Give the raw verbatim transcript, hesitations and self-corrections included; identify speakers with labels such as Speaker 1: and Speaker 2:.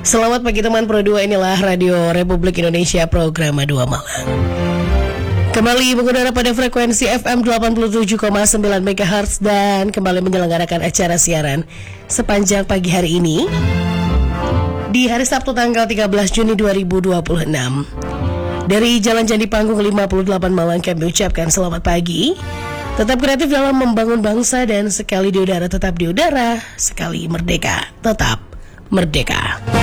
Speaker 1: Selamat pagi teman Pro dua, inilah Radio Republik Indonesia program dua Malam. Kembali mengudara pada frekuensi F M delapan puluh tujuh koma sembilan megahertz dan kembali menyelenggarakan acara siaran sepanjang pagi hari ini di hari Sabtu tanggal tiga belas Juni dua ribu dua puluh enam. Dari Jalan Candi Panggung lima puluh delapan Malang kami ucapkan selamat pagi. Tetap kreatif dalam membangun bangsa dan sekali di udara tetap di udara, sekali merdeka tetap merdeka.